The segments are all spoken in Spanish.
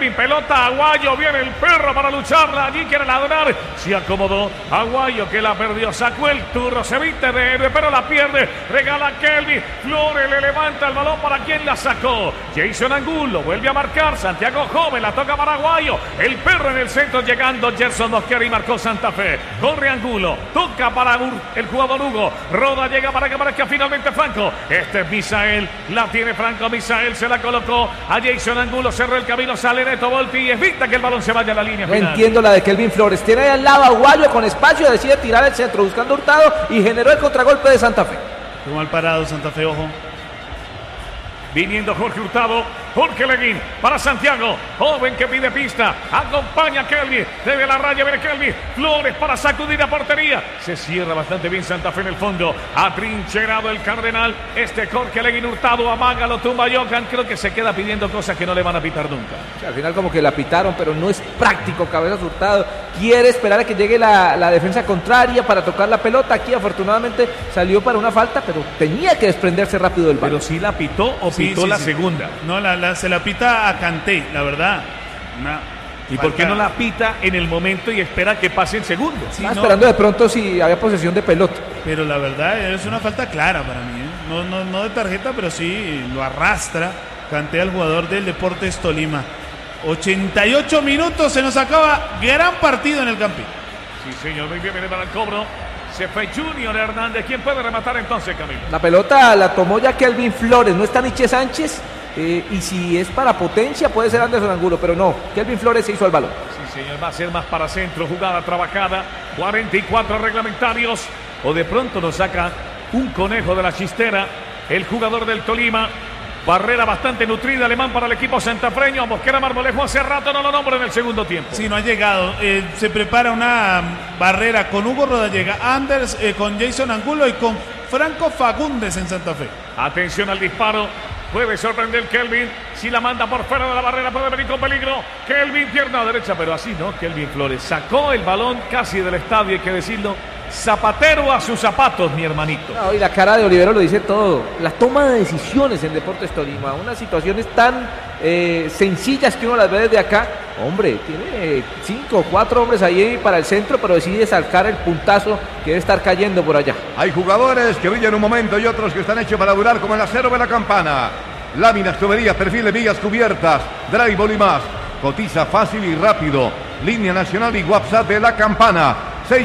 Kelvin, pelota Aguayo, viene el perro para lucharla, allí quiere ladrar, se acomodó Aguayo que la perdió, sacó el turno, se viste de héroe, pero la pierde, regala a Kelvin, Flores le levanta el balón, para quien la sacó, Jason Angulo, vuelve a marcar, Santiago Joven, la toca para Aguayo, el perro en el centro llegando, Gerson Mosquera y marcó Santa Fe, corre Angulo, toca para el jugador Hugo, Roda llega para que aparezca finalmente Franco, este es Misael, la tiene Franco, Misael se la colocó a Jason Angulo, cerró el camino, sale Neto Volpi y evita que el balón se vaya a la línea final. No entiendo la de Kelvin Flores, tiene ahí al lado a Aguayo con espacio, decide tirar el centro buscando Hurtado y generó el contragolpe de Santa Fe. Muy mal parado Santa Fe, ojo. Viniendo Jorge Hurtado, Jorge Leguín para Santiago, Joven que pide pista, acompaña a Kelvin, debe la raya, viene Kelvin, Flores para sacudir a portería, se cierra bastante bien Santa Fe en el fondo, atrincherado el Cardenal, Jorge Leguín Hurtado, amaga, lo tumba Johan, creo que se queda pidiendo cosas que no le van a pitar nunca. Sí, al final como que la pitaron, pero no es práctico Cabezas Hurtado, quiere esperar a que llegue la defensa contraria para tocar la pelota, aquí afortunadamente salió para una falta, pero tenía que desprenderse rápido del balón. Pero sí la pitó o pitó la segunda. No, se la pita a Kanté, la verdad. ¿Y por qué no la pita en el momento y espera que pase el segundo? Sí, esperando de pronto si había posesión de pelota. Pero la verdad es una falta clara para mí, ¿eh? No de tarjeta, pero sí lo arrastra Kanté al jugador del Deportes Tolima. 88 minutos, se nos acaba. Gran partido en el Campín. Sí, señor, muy bien, viene para el cobro. Se fue Junior Hernández. ¿Quién puede rematar entonces, Camilo? La pelota la tomó ya Kelvin Flores, no está Nietzsche Sánchez. Y si es para potencia puede ser Anderson Angulo, pero no, Kelvin Flores se hizo al balón. Sí, señor, va a ser más para centro, jugada trabajada, 44 reglamentarios, o de pronto nos saca un conejo de la chistera, el jugador del Tolima, barrera bastante nutrida, alemán para el equipo santafreño, Mosquera Marmolejo hace rato no lo nombra en el segundo tiempo. Sí, no ha llegado, se prepara una barrera con Hugo Rodallega, Anders, con Jason Angulo y con Franco Fagundes en Santa Fe. Atención al disparo. Puede sorprender Kelvin, si la manda por fuera de la barrera puede venir con peligro. Kelvin, pierna derecha, pero así no, Kelvin Flores sacó el balón casi del estadio, hay que decirlo, zapatero a sus zapatos, mi hermanito. No, y la cara de Olivero lo dice todo, la toma de decisiones en Deportes Tolima, unas situaciones tan sencillas que uno las ve desde acá. Hombre, tiene 5 o 4 hombres ahí para el centro, pero decide sacar el puntazo que debe estar cayendo por allá. Hay jugadores que brillan un momento y otros que están hechos para durar, como el acero de la Campana. Láminas, tuberías, perfiles, vigas cubiertas, drywall y más. Cotiza fácil y rápido. Línea nacional y WhatsApp de la Campana.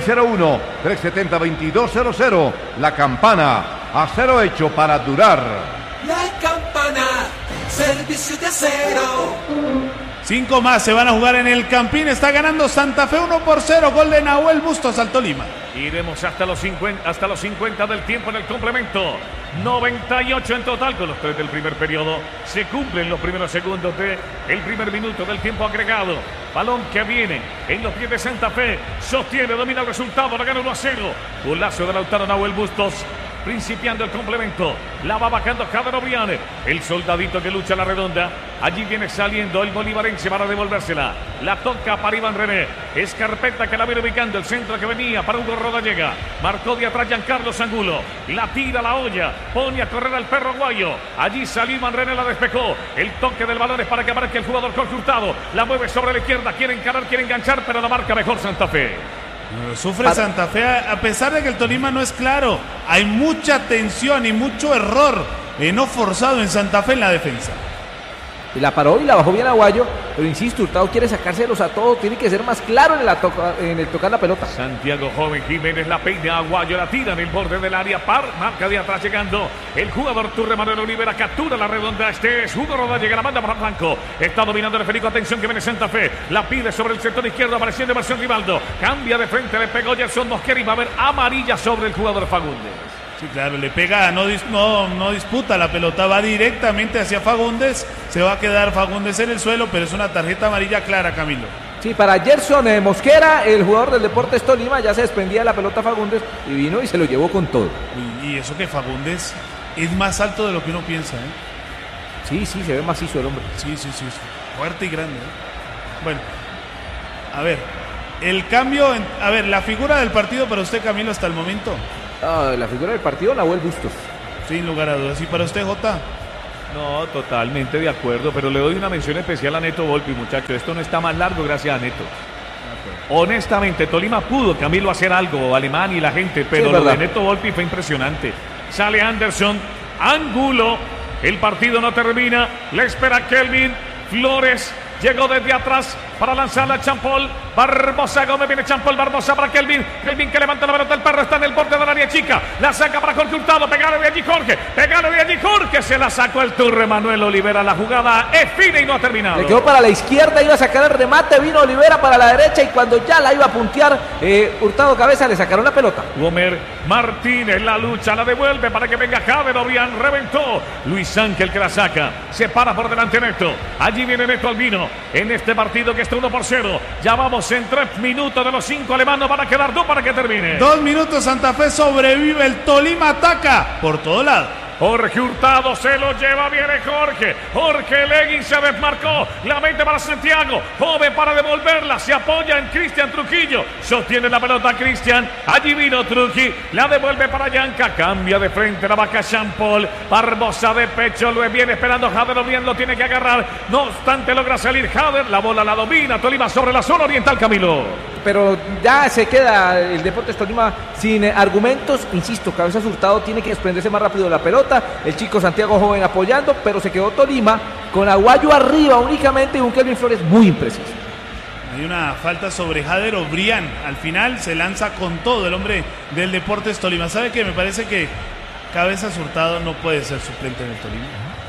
601-370-2200. La Campana, acero hecho para durar. La Campana, servicio de acero. 5 más se van a jugar en el Campín. Está ganando Santa Fe 1-0. Gol de Nahuel Bustos al Tolima. Iremos hasta los 50 del tiempo en el complemento. 98 en total con los 3 del primer periodo. Se cumplen los primeros segundos del primer minuto del tiempo agregado. Balón que viene en los pies de Santa Fe. Sostiene, domina el resultado. La gana 1-0. Golazo de Lautaro Nahuel Bustos. Principiando el complemento, la va bajando Jader Obriane, el soldadito que lucha a la redonda, allí viene saliendo el bolivarense para devolvérsela, la toca para Iván René, Escarpeta que la viene ubicando, el centro que venía para Hugo Rodallega, marcó de atrás Giancarlo Angulo, la tira la olla, pone a correr al perro aguayo, allí salió Iván René, la despejó, el toque del balón es para que aparezca el jugador Jorge Hurtado, la mueve sobre la izquierda, quiere encarar, quiere enganchar, pero la marca mejor Santa Fe. Sufre Santa Fe a pesar de que el Tolima no es claro. Hay mucha tensión y mucho error no forzado en Santa Fe en la defensa. Y la paró y la bajó bien Aguayo, pero insisto, Hurtado quiere sacárselos a todos, tiene que ser más claro en el tocar la pelota. Santiago Joven Jiménez la peina, Aguayo la tira en el borde del área, marca de atrás llegando el jugador Turre Manuel Olivera, captura la redonda, este es Hugo Rodallega, la manda para Franco, está dominando el Federico, atención que viene Santa Fe, la pide sobre el sector izquierdo, apareciendo versión Rivaldo, cambia de frente, le pegó Gerson Mosquera y va a haber amarilla sobre el jugador Fagundes. Sí, claro, le pega, no disputa la pelota, va directamente hacia Fagundes, se va a quedar Fagundes en el suelo, pero es una tarjeta amarilla clara, Camilo. Sí, para Gerson Mosquera, el jugador del Deportes Tolima, ya se desprendía de la pelota Fagundes y vino y se lo llevó con todo. Y eso que Fagundes es más alto de lo que uno piensa, ¿eh? Sí, se ve macizo el hombre. Sí, fuerte y grande, ¿eh? Bueno, a ver, el cambio, la figura del partido para usted, Camilo, hasta el momento. La figura del partido, Nahuel Bustos. Sin lugar a dudas. ¿Y para usted, Jota? No, totalmente de acuerdo, pero le doy una mención especial a Neto Volpi, muchachos. Esto no está más largo gracias a Neto. Honestamente, Tolima pudo, Camilo, hacer algo, Alemán y la gente, pero Sí, lo verdad. de Neto Volpi fue impresionante. Sale Anderson, Angulo, el partido no termina, le espera Kelvin Flores, llegó desde atrás para lanzarla a Champol, Barbosa Gómez, viene Champol, Barbosa para Kelvin que levanta la pelota, el perro está en el borde del área chica, la saca para Jorge Hurtado, pegale de allí Jorge, se la sacó el Turre Manuel Olivera, la jugada es fina y no ha terminado. Le quedó para la izquierda, iba a sacar el remate, vino Olivera para la derecha y cuando ya la iba a puntear, Hurtado Cabeza le sacaron la pelota. Gomer Martínez, la lucha, la devuelve para que venga Jader Obrián, reventó Luis Ángel que la saca, se para por delante Neto, allí viene Neto Albino, en este partido que está 1-0, ya vamos en 3 minutos de los 5 alemanos, van a quedar 2 para que termine. 2 minutos, Santa Fe sobrevive, el Tolima ataca por todo lado. Jorge Hurtado se lo lleva, viene Jorge Leguín se desmarcó, la mete para Santiago, joven para devolverla, se apoya en Cristian Trujillo, sostiene la pelota Cristian, allí vino Trujillo, la devuelve para Yanca, cambia de frente la vaca Champol, Barbosa de pecho, lo viene esperando Jader Obrián, lo tiene que agarrar, no obstante logra salir Jader, la bola la domina Tolima sobre la zona oriental, Camilo. Pero ya se queda el Deportes Tolima sin argumentos, insisto, Cabezas Hurtado tiene que desprenderse más rápido de la pelota, el chico Santiago joven apoyando, pero se quedó Tolima con Aguayo arriba únicamente y un Kelvin Flores muy impreciso. Hay una falta sobre Jader Obrián, al final se lanza con todo el hombre del Deportes Tolima. ¿Sabe qué? Me parece que Cabezas Hurtado no puede ser suplente en el Tolima.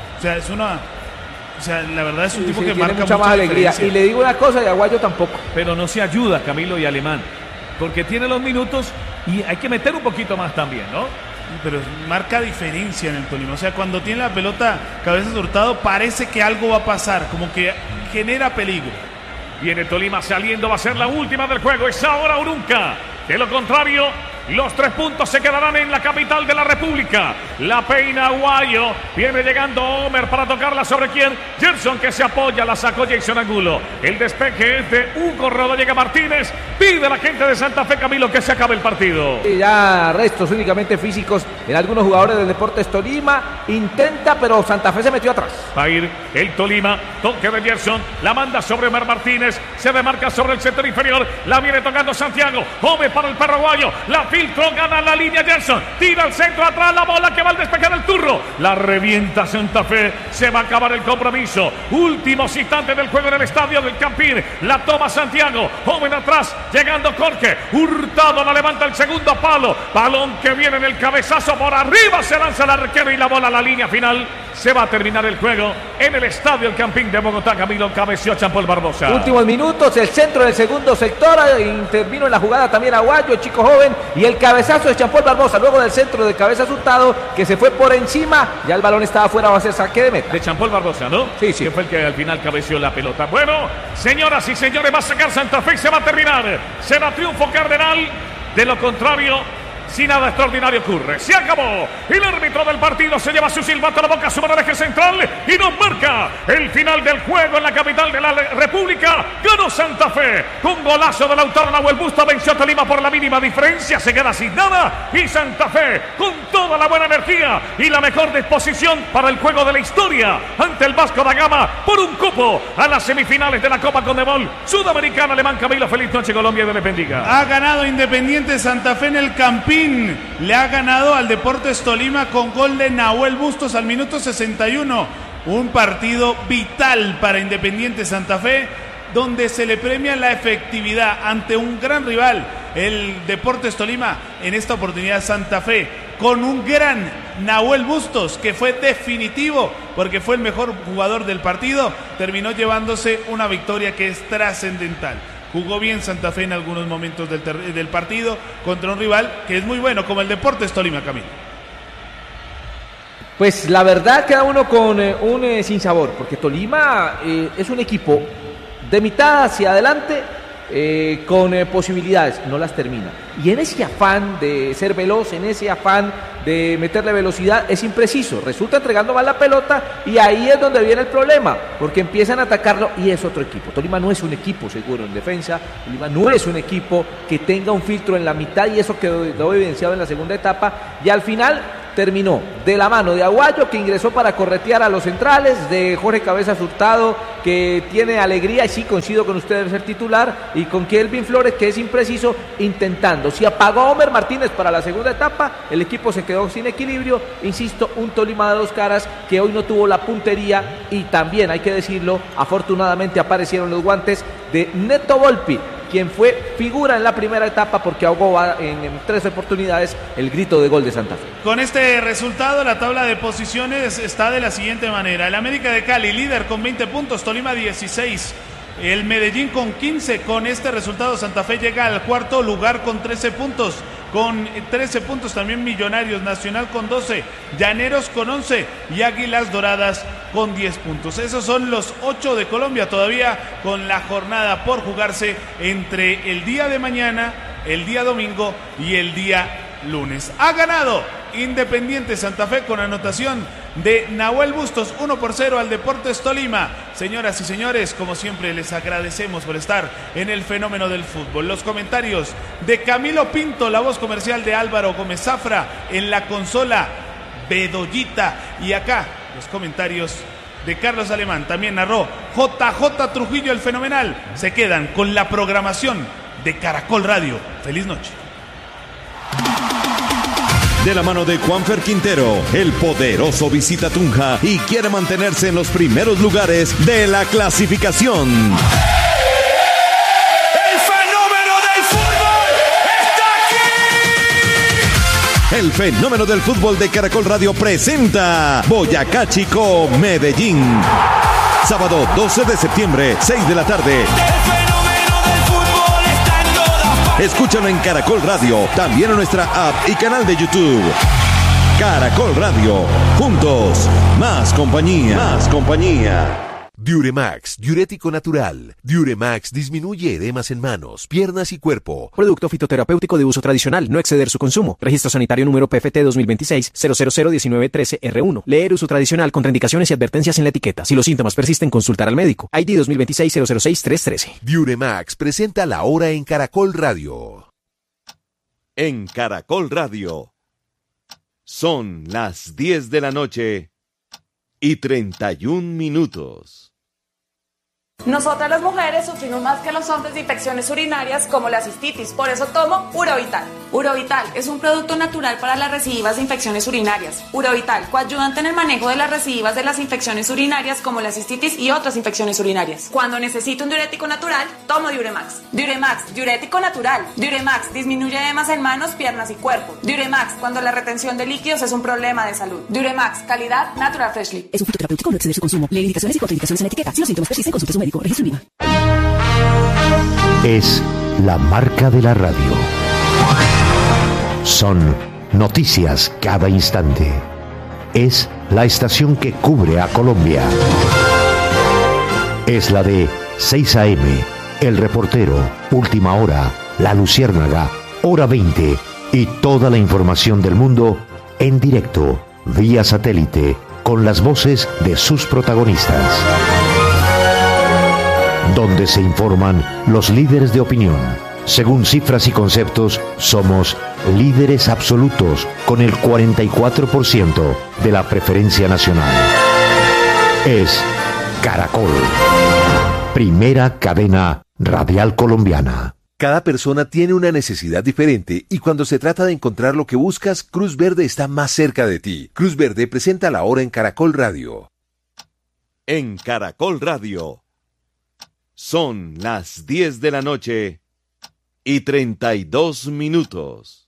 O sea, la verdad es un tipo que tiene marca mucha más alegría. diferencia. Y le digo una cosa, y Aguayo tampoco. Pero no se ayuda Camilo y Alemán, porque tiene los minutos y hay que meter un poquito más también, ¿no? Pero marca diferencia en el Tolima. O sea, cuando tiene la pelota Cabezas Hurtado parece que algo va a pasar, como que genera peligro. Viene Tolima saliendo, va a ser la última del juego, es ahora o nunca. De lo contrario, los 3 puntos se quedarán en la capital de la República. La peina Aguayo, viene llegando Homer para tocarla sobre quién. Gerson que se apoya, la sacó Jason Angulo. El despeje es de Hugo Rodríguez Martínez. Pide a la gente de Santa Fe, Camilo, que se acabe el partido. Y ya restos únicamente físicos en algunos jugadores del Deportes Tolima. Intenta, pero Santa Fe se metió atrás. Va a ir el Tolima, toque de Gerson, la manda sobre Omar Martínez, se demarca sobre el sector inferior, la viene tocando Santiago, Homer para el perro Aguayo, la filtró, gana la línea Gerson, tira al centro atrás, la bola que va al despejar el Turro, la revienta Santa Fe, se va a acabar el compromiso, últimos instantes del juego en el estadio del Campín, la toma Santiago, joven atrás, llegando Jorge, Hurtado la levanta el segundo palo, balón que viene en el cabezazo por arriba, se lanza el arquero y la bola a la línea final, se va a terminar el juego en el estadio El Campín de Bogotá, Camilo, cabeció Champol Barbosa. Últimos minutos, el centro del segundo sector, intervino en la jugada también Aguayo, el chico joven, y el cabezazo de Champol Barbosa, luego del centro de Cabezas Hurtado, que se fue por encima, ya el balón estaba afuera, va a ser saque de meta. De Champol Barbosa, ¿no? Sí, sí. Que fue el que al final cabeció la pelota. Bueno, señoras y señores, va a sacar Santa Fe y se va a terminar. Será triunfo cardenal. De lo contrario, si nada extraordinario ocurre, se acabó. El árbitro del partido se lleva su silbato a la boca, su mano al eje central y nos marca el final del juego en la capital de la República. Ganó Santa Fe con golazo de Lautaro Nahuel Busto, venció a Tolima por la mínima diferencia, se queda sin nada y Santa Fe con toda la buena energía y la mejor disposición para el juego de la historia ante el Vasco da Gama por un cupo a las semifinales de la Copa Conmebol Sudamericana. Alemán, Camilo, feliz noche Colombia, Dios les bendiga. Ha ganado Independiente Santa Fe en el Campín. Le ha ganado al Deportes Tolima con gol de Nahuel Bustos al minuto 61. Un partido vital para Independiente Santa Fe, donde se le premia la efectividad ante un gran rival, el Deportes Tolima. En esta oportunidad Santa Fe con un gran Nahuel Bustos, que fue definitivo porque fue el mejor jugador del partido, terminó llevándose una victoria que es trascendental. Jugó bien Santa Fe en algunos momentos del partido contra un rival que es muy bueno como el Deportes Tolima, Camilo. Pues la verdad queda uno con un sinsabor, porque Tolima es un equipo de mitad hacia adelante con posibilidades, no las termina. Y en ese afán de ser veloz, en ese afán de meterle velocidad, es impreciso. Resulta entregando mal la pelota y ahí es donde viene el problema, porque empiezan a atacarlo y es otro equipo. Tolima no es un equipo seguro en defensa, Tolima no es un equipo que tenga un filtro en la mitad y eso quedó evidenciado en la segunda etapa. Y al final terminó de la mano de Aguayo, que ingresó para corretear a los centrales, de Jorge Cabezas Hurtado, que tiene alegría, y sí coincido con usted, debe ser titular, y con Kelvin Flores, que es impreciso, intentando. Si apagó a Homer Martínez para la segunda etapa, el equipo se quedó sin equilibrio. Insisto, un Tolima de dos caras que hoy no tuvo la puntería, y también hay que decirlo, afortunadamente aparecieron los guantes de Neto Volpi, quien fue figura en la primera etapa porque ahogó en 3 oportunidades el grito de gol de Santa Fe. Con este resultado, la tabla de posiciones está de la siguiente manera: el América de Cali, líder con 20 puntos, Tolima 16, el Medellín con 15. Con este resultado, Santa Fe llega al cuarto lugar con 13 puntos. Con 13 puntos también Millonarios, Nacional con 12, Llaneros con 11 y Águilas Doradas con 10 puntos. Esos son los 8 de Colombia, todavía con la jornada por jugarse entre el día de mañana, el día domingo y el día lunes. Ha ganado Independiente Santa Fe con anotación de Nahuel Bustos, 1-0 al Deportes Tolima. Señoras y señores, como siempre les agradecemos por estar en el fenómeno del fútbol. Los comentarios de Camilo Pinto, la voz comercial de Álvaro Gómez Zafra, en la consola Bedoyita, y acá los comentarios de Carlos Alemán, también narró JJ Trujillo, el fenomenal. Se quedan con la programación de Caracol Radio. Feliz noche. De la mano de Juanfer Quintero, el poderoso visita Tunja y quiere mantenerse en los primeros lugares de la clasificación. ¡El fenómeno del fútbol está aquí! El fenómeno del fútbol de Caracol Radio presenta Boyacá Chico, Medellín. Sábado 12 de septiembre, 6 de la tarde. Escúchalo en Caracol Radio, también en nuestra app y canal de YouTube. Caracol Radio, juntos, más compañía. Más compañía. Diuremax, diurético natural. Diuremax disminuye edemas en manos, piernas y cuerpo. Producto fitoterapéutico de uso tradicional, no exceder su consumo. Registro sanitario número PFT 2026-0001913-R1. Leer uso tradicional, contraindicaciones y advertencias en la etiqueta. Si los síntomas persisten, consultar al médico. ID 2026-006-313. Diuremax presenta La Hora en Caracol Radio. En Caracol Radio. Son las 10 de la noche y 31 minutos. Nosotras las mujeres sufrimos más que los hombres de infecciones urinarias como la cistitis, por eso tomo Urovital. Urovital es un producto natural para las recidivas de infecciones urinarias. Urovital coayudante en el manejo de las recidivas de las infecciones urinarias como la cistitis y otras infecciones urinarias. Cuando necesito un diurético natural, tomo Diuremax. Diuremax, diurético natural. Diuremax disminuye edemas en manos, piernas y cuerpo. Diuremax, cuando la retención de líquidos es un problema de salud. Diuremax, calidad Natural Freshly. Es un fitoterapéutico, no exceder su consumo. Lee indicaciones y contraindicaciones en la etiqueta. Si los síntomas persisten, consulte a su médico. Registro INVIMA. Es la marca de la radio. Son noticias cada instante. Es la estación que cubre a Colombia. Es la de 6 AM, El Reportero, Última Hora, La Luciérnaga, Hora 20 y toda la información del mundo en directo, vía satélite, con las voces de sus protagonistas. Donde se informan los líderes de opinión. Según cifras y conceptos, somos líderes absolutos con el 44% de la preferencia nacional. Es Caracol, primera cadena radial colombiana. Cada persona tiene una necesidad diferente y cuando se trata de encontrar lo que buscas, Cruz Verde está más cerca de ti. Cruz Verde presenta La Hora en Caracol Radio. En Caracol Radio. Son las 10 de la noche y 32 minutos.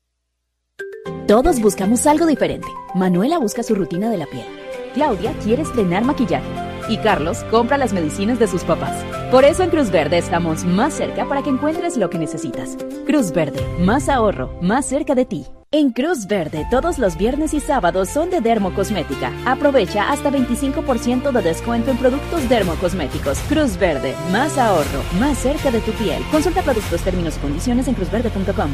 Todos buscamos algo diferente. Manuela busca su rutina de la piel. Claudia quiere estrenar maquillaje. Y Carlos compra las medicinas de sus papás. Por eso en Cruz Verde estamos más cerca para que encuentres lo que necesitas. Cruz Verde, más ahorro, más cerca de ti. En Cruz Verde, todos los viernes y sábados son de Dermocosmética. Aprovecha hasta 25% de descuento en productos dermocosméticos. Cruz Verde, más ahorro, más cerca de tu piel. Consulta productos, términos y condiciones en cruzverde.com.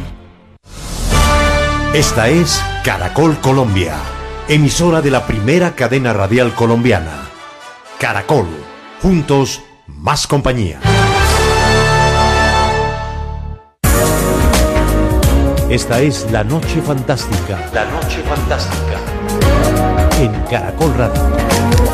Esta es Caracol Colombia, emisora de la primera cadena radial colombiana. Caracol, juntos, más compañía. Esta es La Noche Fantástica. La Noche Fantástica. En Caracol Radio.